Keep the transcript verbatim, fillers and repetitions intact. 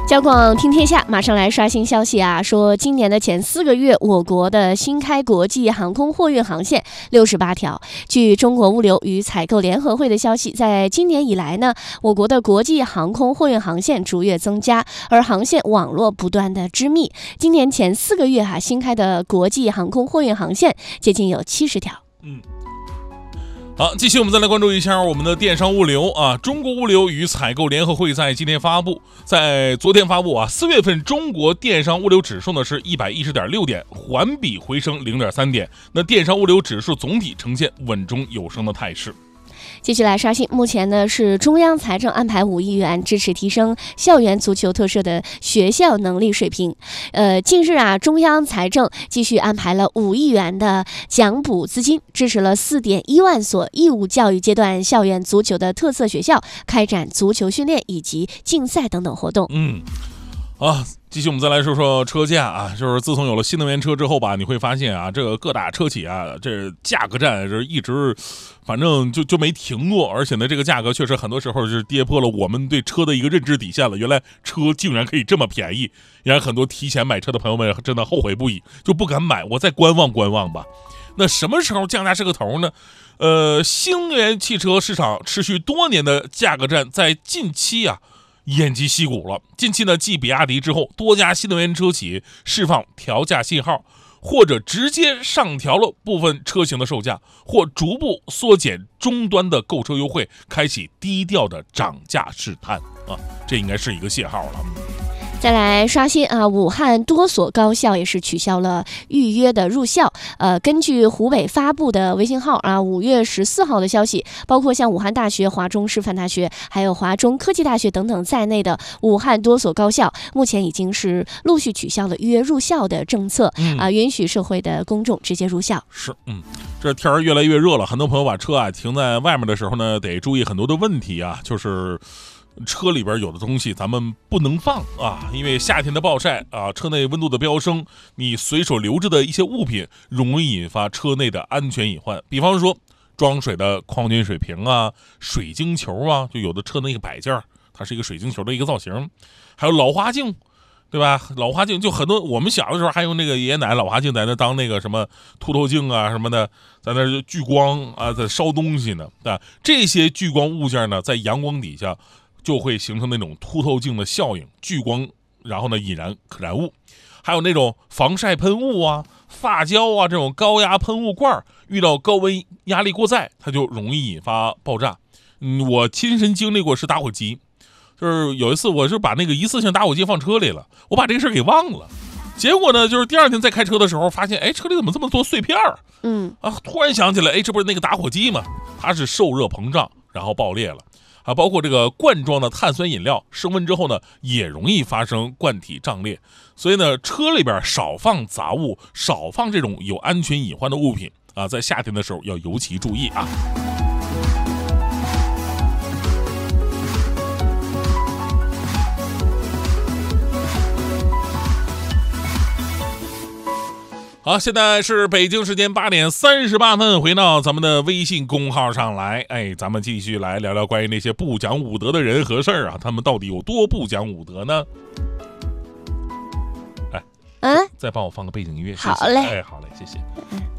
交广听天下，马上来刷新消息啊！说今年的前四个月，我国的新开国际航空货运航线六十八条。据中国物流与采购联合会的消息，在今年以来呢，我国的国际航空货运航线逐月增加，而航线网络不断的织密。今年前四个月哈、啊，新开的国际航空货运航线接近有七十条。 嗯。好，继续我们再来关注一下我们的电商物流啊。中国物流与采购联合会在今天发布，在昨天发布啊，四月份中国电商物流指数呢是一百一十点六点，环比回升零点三点。那电商物流指数总体呈现稳中有升的态势。 继续来刷新，目前呢是中央财政安排五亿元支持提升校园足球特色的学校能力水平。呃，近日啊，中央财政继续安排了五亿元的奖补资金，支持了四点一万所义务教育阶段校园足球的特色学校开展足球训练以及竞赛等等活动。 嗯。啊，继续我们再来说说车价啊，就是自从有了新能源车之后吧，你会发现啊，这个各大车企啊，这价格战这一直，反正就就没停过，而且呢，这个价格确实很多时候是跌破了我们对车的一个认知底线了。原来车竟然可以这么便宜，让很多提前买车的朋友们真的后悔不已，就不敢买，我再观望观望吧。那什么时候降价是个头呢？呃，新能源汽车市场持续多年的价格战，在近期啊。偃旗息鼓了。近期呢，继比亚迪之后，多家新能源车企释放调价信号，或者直接上调了部分车型的售价，或逐步缩减终端的购车优惠，开启低调的涨价试探啊，这应该是一个信号了。 再来刷新啊，武汉多所高校也是取消了预约的入校。呃，根据湖北发布的微信号啊，五月十四号的消息，包括像武汉大学、华中师范大学、还有华中科技大学等等在内的武汉多所高校，目前已经是陆续取消了预约入校的政策、嗯、啊，允许社会的公众直接入校。 是，嗯，这天儿越来越热了，很多朋友把车啊停在外面的时候呢，得注意很多的问题啊，就是。车里边有的东西咱们不能放啊，因为夏天的暴晒啊，车内温度的飙升，你随手留着的一些物品容易引发车内的安全隐患。比方说装水的矿泉水瓶啊、水晶球啊，就有的车那个摆件它是一个水晶球的一个造型，还有老花镜，对吧？老花镜就很多，我们小的时候还用那个爷爷奶奶老花镜在那当那个什么凸透镜啊什么的，在那聚光啊，在烧东西呢。啊，这些聚光物件呢，在阳光底下。就会形成那种凸透镜的效应，聚光，然后呢引燃可燃物，还有那种防晒喷雾啊、发胶啊这种高压喷雾罐，遇到高温压力过载，它就容易引发爆炸。嗯，我亲身经历过是打火机，就是有一次我是把那个一次性打火机放车里了，我把这个事儿给忘了，结果呢就是第二天再开车的时候发现，哎，车里怎么这么多碎片儿？嗯啊，突然想起来，哎，这不是那个打火机吗？它是受热膨胀，然后爆裂了。啊，包括这个罐装的碳酸饮料升温之后呢，也容易发生罐体胀裂。所以呢，车里边少放杂物，少放这种有安全隐患的物品啊，在夏天的时候要尤其注意啊。好，现在是北京时间八点三十八分，回到咱们的微信公号上来，哎，咱们继续来聊聊关于那些不讲武德的人和事儿啊，他们到底有多不讲武德呢？哎，嗯，再帮我放个背景音乐，谢谢。 好嘞， 哎，好嘞，谢谢。嗯